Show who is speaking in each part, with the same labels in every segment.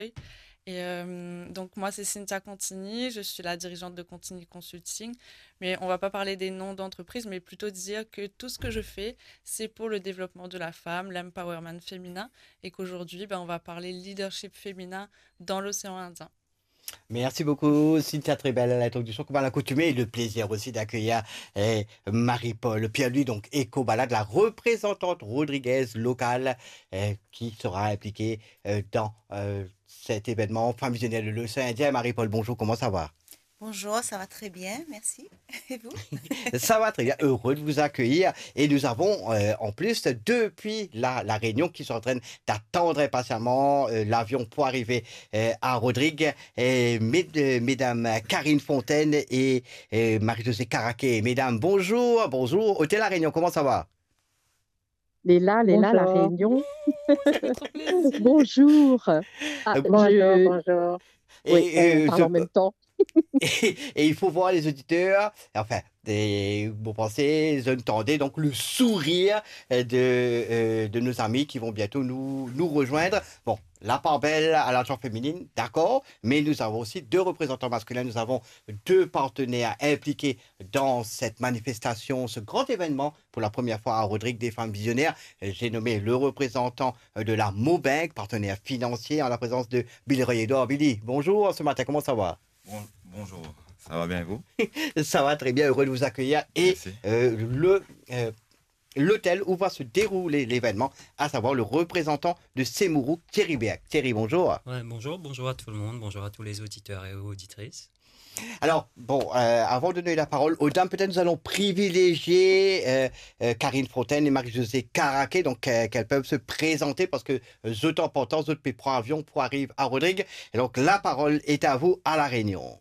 Speaker 1: Et donc moi, c'est Cynthia Contini, je suis la dirigeante de Contini Consulting, mais on va pas parler des noms d'entreprises, mais plutôt dire que tout ce que je fais, c'est pour le développement de la femme, l'empowerment féminin, et qu'aujourd'hui, ben, on va parler leadership féminin dans l'océan Indien.
Speaker 2: Merci beaucoup, Cynthia, très belle introduction, comme à l'accoutumée, et le plaisir aussi d'accueillir Marie-Paul Pierre-Louis, donc Eco-Balade, la représentante Rodriguez locale, qui sera impliquée dans cet événement Femmes visionnaires de l'océan Indien. Marie-Paul, bonjour, comment ça va?
Speaker 3: Bonjour, ça va très bien, merci. Et vous?
Speaker 2: Ça va très bien, heureux de vous accueillir. Et nous avons en plus, depuis la Réunion, qui sont en train d'attendre impatiemment l'avion pour arriver à Rodrigue, mesdames Karine Fontaine et Marie-Josée Caraquet. Mesdames, bonjour, bonjour. Hôtel La Réunion, comment ça va?
Speaker 4: Léla, La
Speaker 5: Bonjour,
Speaker 4: Réunion.
Speaker 1: Ça fait trop plaisir.
Speaker 4: Bonjour.
Speaker 2: Euh,
Speaker 5: bonjour, bonjour.
Speaker 4: Oui, on
Speaker 2: Et,
Speaker 4: parle en même temps.
Speaker 2: et il faut voir les auditeurs, enfin, vous pensez, vous entendez donc le sourire de nos amis qui vont bientôt nous rejoindre. Bon, la part belle à la genre féminine, d'accord, mais nous avons aussi deux représentants masculins, nous avons deux partenaires impliqués dans cette manifestation, ce grand événement pour la première fois à Rodrigue des femmes visionnaires. J'ai nommé le représentant de la Mobank, partenaire financier, en la présence de Billy Royedor. Billy, bonjour ce matin, comment ça va?
Speaker 6: Bonjour, ça va bien et vous?
Speaker 2: Ça va très bien, heureux de vous accueillir. Et
Speaker 6: Merci.
Speaker 2: l'hôtel où va se dérouler l'événement, à savoir le représentant de Semuru, Thierry Béac. Thierry, bonjour.
Speaker 7: Ouais, bonjour, bonjour à tout le monde, bonjour à tous les auditeurs et auditrices.
Speaker 2: Alors, bon, avant de donner la parole aux dames, peut-être nous allons privilégier Karine Fontaine et Marie-Josée Caraquet, donc qu'elles peuvent se présenter parce que zut important, zut prend avion pour arriver à Rodrigue. Et donc, la parole est à vous à La Réunion.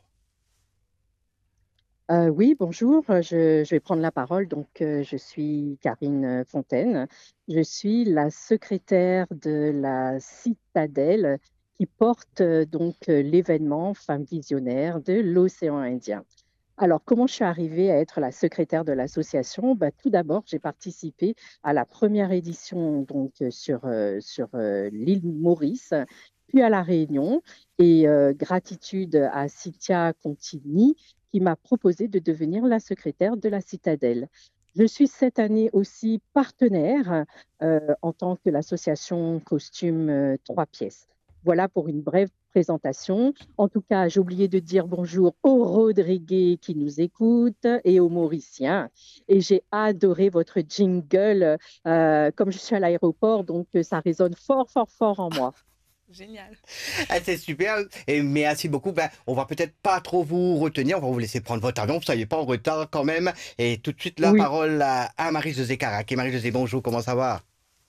Speaker 4: Oui, bonjour. Je vais prendre la parole. Donc, je suis Karine Fontaine. Je suis la secrétaire de la Citadelle qui porte l'événement Femmes visionnaires de l'océan Indien. Alors, comment je suis arrivée à être la secrétaire de l'association? Bah, tout d'abord, j'ai participé à la première édition sur l'île Maurice, puis à La Réunion. Et gratitude à Cynthia Contini qui m'a proposé de devenir la secrétaire de la Citadelle. Je suis cette année aussi partenaire en tant que l'association Costume 3 pièces. Voilà pour une brève présentation. En tout cas, j'ai oublié de dire bonjour aux Rodriguez qui nous écoutent et aux Mauriciens. Et j'ai adoré votre jingle. Comme je suis à l'aéroport, donc ça résonne fort, fort, fort en moi.
Speaker 1: Génial.
Speaker 2: Ah, c'est super, et merci beaucoup. Ben, on va peut-être pas trop vous retenir, on va vous laisser prendre votre avion, vous ne soyez pas en retard quand même. Et tout de suite, la
Speaker 4: Oui,
Speaker 2: parole à Marie-Josée Carac. Et Marie-Josée, bonjour, comment ça va?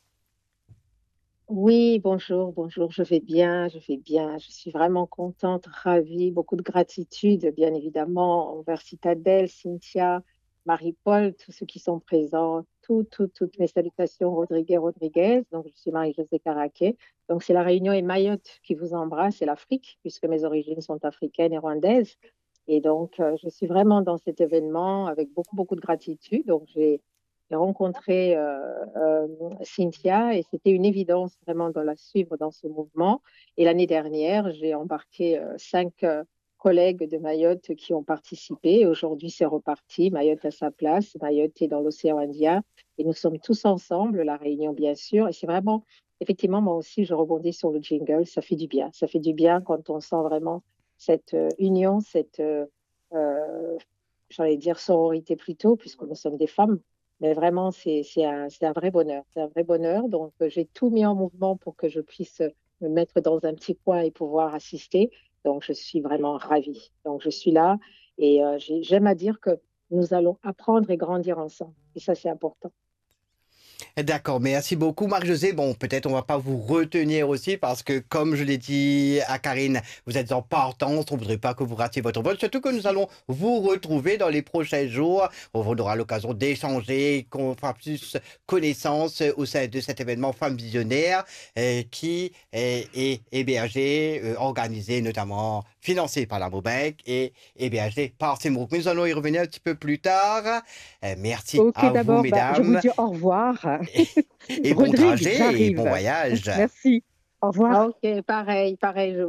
Speaker 5: Oui, bonjour, bonjour, je vais bien, je vais bien. Je suis vraiment contente, ravie, beaucoup de gratitude, bien évidemment, envers Citadel, Cynthia, Marie-Paul, tous ceux qui sont présents, toutes mes salutations, Rodriguez. Donc, je suis Marie-Josée Caraquet. Donc, c'est la Réunion et Mayotte qui vous embrasse, et l'Afrique, puisque mes origines sont africaines et rwandaises. Et donc, je suis vraiment dans cet événement avec beaucoup, beaucoup de gratitude. Donc, j'ai rencontré Cynthia et c'était une évidence vraiment de la suivre dans ce mouvement. Et l'année dernière, j'ai embarqué 5 collègues de Mayotte qui ont participé. Aujourd'hui, c'est reparti. Mayotte a sa place. Mayotte est dans l'océan Indien. Et nous sommes tous ensemble, la Réunion, bien sûr. Et c'est vraiment, effectivement, moi aussi, je rebondis sur le jingle. Ça fait du bien. Ça fait du bien quand on sent vraiment cette union, euh, j'allais dire sororité plutôt, puisque nous sommes des femmes. Mais vraiment, c'est un vrai bonheur. C'est un vrai bonheur. Donc, j'ai tout mis en mouvement pour que je puisse me mettre dans un petit coin et pouvoir assister. Donc, je suis vraiment ravie. Donc, je suis là et j'aime à dire que nous allons apprendre et grandir ensemble. Et ça, c'est important.
Speaker 2: D'accord, merci beaucoup Marc-José. Bon, peut-être on va pas vous retenir aussi parce que comme je l'ai dit à Karine, vous êtes en partance, on voudrait pas que vous ratiez votre vol, surtout que nous allons vous retrouver dans les prochains jours. On aura l'occasion d'échanger, qu'on fera plus connaissance au sein de cet événement Femmes Visionnaires qui est hébergé, organisé notamment, financé par la Mobank et hébergé par Simrouk. Mais nous allons y revenir un petit peu plus tard. Merci
Speaker 4: ok,
Speaker 2: à vous
Speaker 4: d'abord, bah, je vous
Speaker 2: mesdames.
Speaker 4: dis au revoir.
Speaker 2: Et bon
Speaker 4: Rodrigue,
Speaker 2: trajet et bon
Speaker 4: j'arrive.
Speaker 2: voyage.
Speaker 4: Merci. Au revoir.
Speaker 5: OK, pareil, pareil.